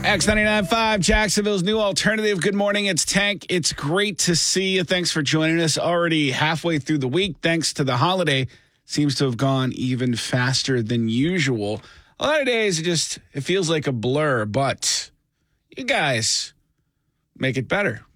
X99.5, Jacksonville's new alternative. Good morning. It's Tank. It's great to see you. Thanks for joining us. Already halfway through the week, thanks to the holiday. Seems to have gone even faster than usual. A lot of days, it feels like a blur, but you guys make it better.